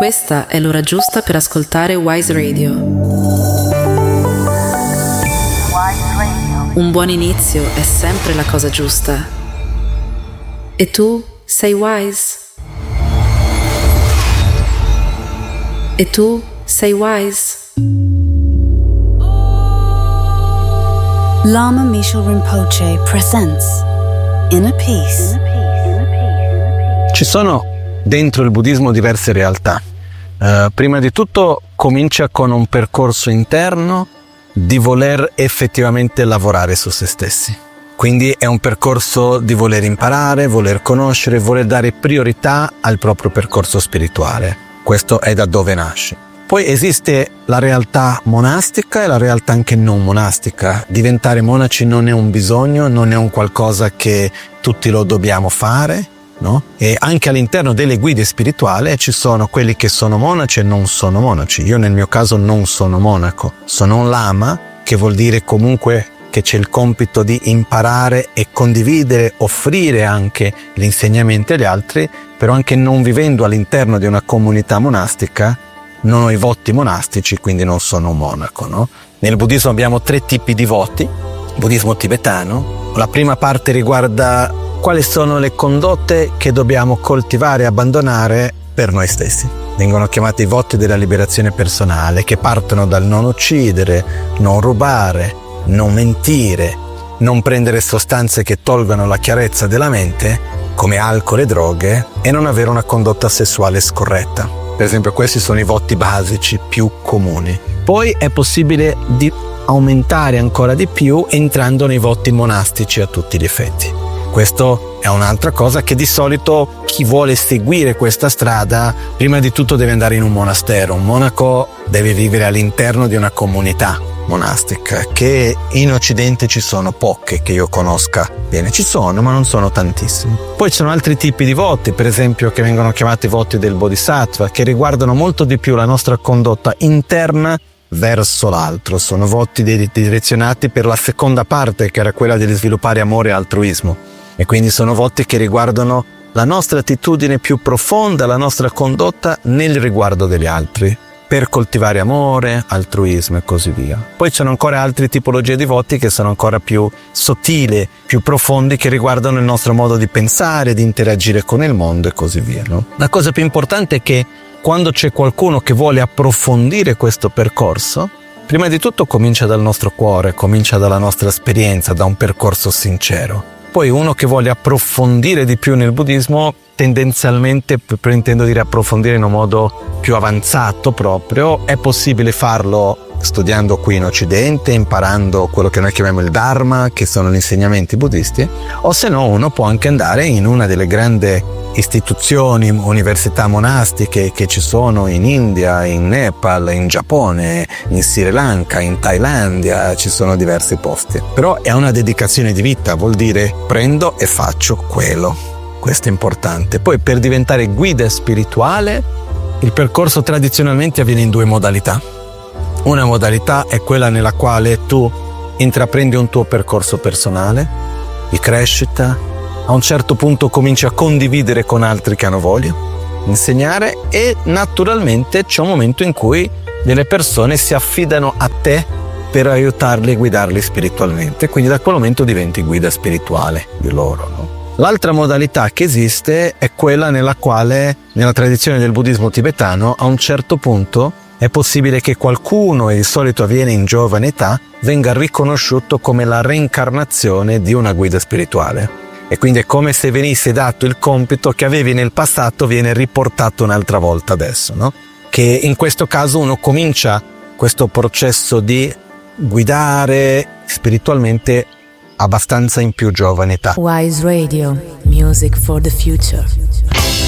Questa è l'ora giusta per ascoltare Wise Radio. Un buon inizio è sempre la cosa giusta. E tu sei wise? E tu sei wise? Lama Mishal Rinpoche presents Inner Peace. Ci sono dentro il buddismo diverse realtà. Prima di tutto comincia con un percorso interno di voler effettivamente lavorare su se stessi. Quindi è un percorso di voler imparare, voler conoscere, voler dare priorità al proprio percorso spirituale. Questo è da dove nasce. Poi esiste la realtà monastica e la realtà anche non monastica. Diventare monaci non è un bisogno, non è un qualcosa che tutti lo dobbiamo fare, no? E anche all'interno delle guide spirituali ci sono quelli che sono monaci e non sono monaci. Io nel mio caso non sono monaco, sono un lama, che vuol dire comunque che c'è il compito di imparare e condividere, offrire anche gli insegnamenti agli altri, però anche non vivendo all'interno di una comunità monastica, non ho i voti monastici, quindi non sono un monaco, no? Nel buddismo abbiamo 3 tipi di voti, buddismo tibetano. La prima parte riguarda quali sono le condotte che dobbiamo coltivare e abbandonare per noi stessi. Vengono chiamati i voti della liberazione personale, che partono dal non uccidere, non rubare, non mentire, non prendere sostanze che tolgono la chiarezza della mente, come alcol e droghe, e non avere una condotta sessuale scorretta. Per esempio, questi sono i voti basici più comuni. Poi è possibile di aumentare ancora di più entrando nei voti monastici a tutti gli effetti. Questo è un'altra cosa che di solito chi vuole seguire questa strada prima di tutto deve andare in un monastero. Un monaco deve vivere all'interno di una comunità monastica, che in Occidente ci sono poche che io conosca bene. Ci sono, ma non sono tantissimi. Poi ci sono altri tipi di voti, per esempio, che vengono chiamati voti del Bodhisattva, che riguardano molto di più la nostra condotta interna verso l'altro. Sono voti direzionati per la seconda parte, che era quella di sviluppare amore e altruismo, e quindi sono voti che riguardano la nostra attitudine più profonda, la nostra condotta nel riguardo degli altri, per coltivare amore, altruismo e così via. Poi ci sono ancora altre tipologie di voti che sono ancora più sottili, più profondi, che riguardano il nostro modo di pensare, di interagire con il mondo e così via, no? La cosa più importante è che quando c'è qualcuno che vuole approfondire questo percorso, prima di tutto comincia dal nostro cuore, comincia dalla nostra esperienza, da un percorso sincero. Poi uno che vuole approfondire di più nel buddismo, tendenzialmente, intendo dire approfondire in un modo più avanzato proprio, è possibile farlo studiando qui in Occidente, imparando quello che noi chiamiamo il Dharma, che sono gli insegnamenti buddisti, o se no uno può anche andare in una delle grandi istituzioni, università monastiche che ci sono in India, in Nepal, in Giappone, in Sri Lanka, in Thailandia, ci sono diversi posti. Però è una dedicazione di vita, vuol dire prendo e faccio quello. Questo è importante. Poi per diventare guida spirituale, il percorso tradizionalmente avviene in 2 modalità. Una modalità è quella nella quale tu intraprendi un tuo percorso personale di crescita, a un certo punto cominci a condividere con altri che hanno voglia, insegnare, e naturalmente c'è un momento in cui delle persone si affidano a te per aiutarli e guidarli spiritualmente, quindi da quel momento diventi guida spirituale di loro, no? L'altra modalità che esiste è quella nella quale, nella tradizione del buddismo tibetano, a un certo punto è possibile che qualcuno, e di solito avviene in giovane età, venga riconosciuto come la reincarnazione di una guida spirituale. E quindi è come se venisse dato il compito che avevi nel passato, viene riportato un'altra volta adesso, no? Che in questo caso uno comincia questo processo di guidare spiritualmente abbastanza in più giovane età. Wise Radio, music for the future.